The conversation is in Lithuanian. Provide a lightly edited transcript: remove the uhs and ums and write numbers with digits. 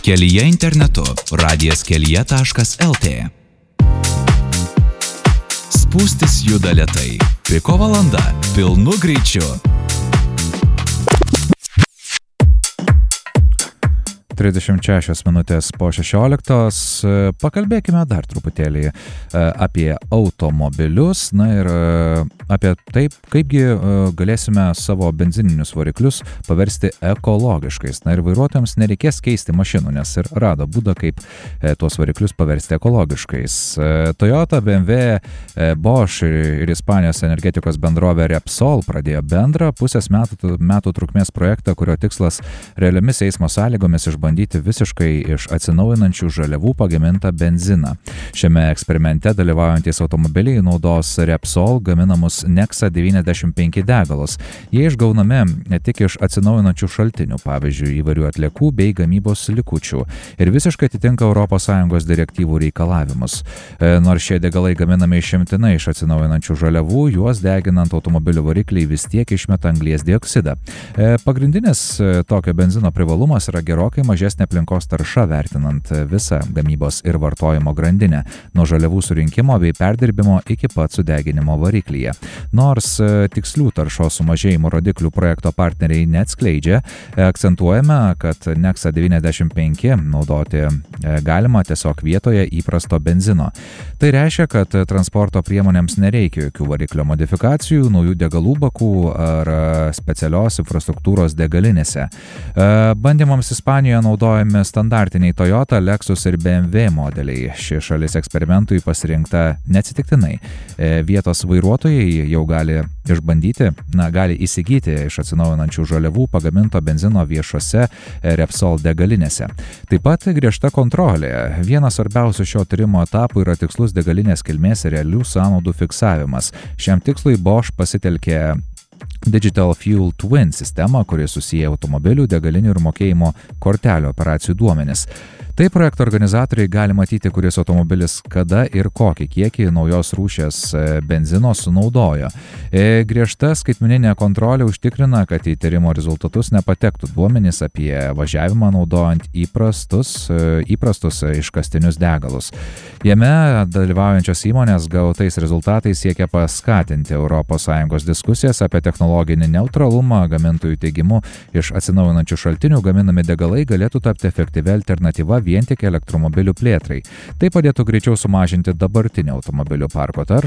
Kelyje internetu radijas.kelyje.lt. Spūstis juda lėtai. Piko valanda pilnu greičiu. 36 minutės po 16. Pakalbėkime dar truputėlį apie automobilius, na ir apie taip, kaipgi galėsime savo benzininius variklius paversti ekologiškais. Na ir vairuotojams nereikės keisti mašinų, nes ir rado būdą, kaip tuos variklius paversti ekologiškais. Toyota, BMW, Bosch ir Ispanijos energetikos bendrovė Repsol pradėjo bendrą pusės metų trukmės projektą, kurio tikslas realiomis eismo sąlygomis išbandyti visiškai iš atsinaujinančių žaliavų pagamintą benziną. Šiame eksperimente dalyvaujantys automobiliai naudos Repsol gaminamus Nexa 95 degalus. Jie išgaunami ne tik iš atsinaujinančių šaltinių, pavyzdžiui, įvairių atliekų bei gamybos likučių, ir visiškai atitinka ES direktyvų reikalavimus. Nors šie degalai gaminami išimtinai iš atsinaujinančių žaliavų, juos deginant automobilių varikliai vis tiek išmeta anglies dioksidą. Pagrindinis tokio benzino privalumas yra gerokai mažesnė aplinkos tarša, vertinant visą gamybos ir vartojimo grandinę, nuo žaliavų surinkimo bei perdirbimo iki pat sudeginimo variklyje. Nors tikslių taršos sumažėjimo rodiklių projekto partneriai neatskleidžia, akcentuojame, kad Nexa 95 naudoti galima tiesiog vietoje įprasto benzino. Tai reiškia, kad transporto priemonėms nereikia jokių variklio modifikacijų, naujų degalų bakų ar specialios infrastruktūros degalinėse. Bandymams Ispanijoje naudojami standartiniai Toyota, Lexus ir BMW modeliai. Ši šalis eksperimentui pasirinkta neatsitiktinai. Vietos vairuotojai jau gali įsigyti iš atsinaujinančių žaliavų pagaminto benzino viešose Repsol degalinėse. Taip pat griežta kontrolė. Vienas svarbiausių šio tyrimo etapų yra tikslus degalinės kilmės realių sąnaudų fiksavimas. Šiam tikslui Bosch pasitelkė Digital Fuel Twin sistemą, kuri susiję automobilių, degalinių ir mokėjimo kortelių operacijų duomenis. Tai projekto organizatoriai gali matyti, kuris automobilis kada ir kokį kiekį naujos rūšies benzino sunaudojo. Griežta skaitmeninė kontrolė užtikrina, kad į tyrimo rezultatus nepatektų duomenys apie važiavimą naudojant įprastus iškastinius degalus. Jame dalyvaujančios įmonės gautais rezultatais siekia paskatinti ES diskusijas apie technologinį neutralumą. Gamintojų teigimu, iš atsinaujinančių šaltinių gaminami degalai galėtų tapti efektyvia alternatyva vien tik elektromobilių plėtrai. Tai padėtų greičiau sumažinti dabartinį automobilių parko taršą